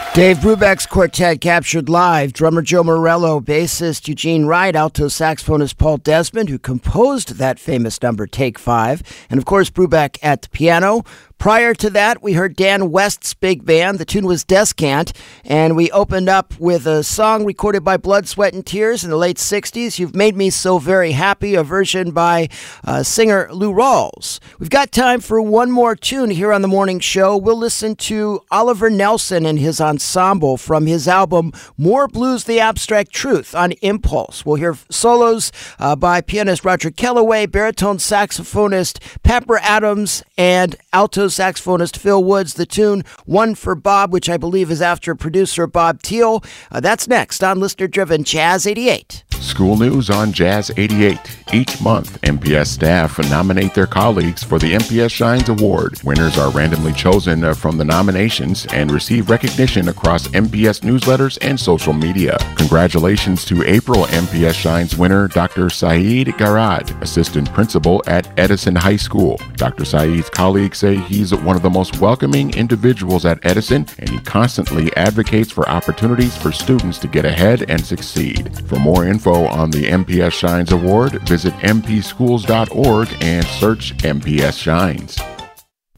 Dave Brubeck's quartet captured live drummer Joe Morello, bassist Eugene Wright, alto saxophonist Paul Desmond, who composed that famous number Take 5, and of course Brubeck at the piano. Prior to that, we heard Dan West's big band. The tune was Descant, and we opened up with a song recorded by Blood, Sweat, and Tears in the late 60s, You've Made Me So Very Happy, a version by singer Lou Rawls. We've got time for one more tune here on the morning show. We'll listen to Oliver Nelson and his ensemble from his album More Blues, The Abstract Truth on Impulse. We'll hear solos by pianist Roger Kellaway, baritone saxophonist Pepper Adams, and alto saxophonist Phil Woods. The tune One for Bob, which I believe is after producer Bob Thiel. That's next on listener-driven Jazz 88. School news on Jazz 88. Each month, MPS staff nominate their colleagues for the MPS Shines Award. Winners are randomly chosen from the nominations and receive recognition across MPS newsletters and social media. Congratulations to April MPS Shines winner, Dr. Saeed Garad, assistant principal at Edison High School. Dr. Saeed's colleagues say he's one of the most welcoming individuals at Edison, and he constantly advocates for opportunities for students to get ahead and succeed. For more info on the MPS Shines Award, visit mpschools.org and search MPS Shines.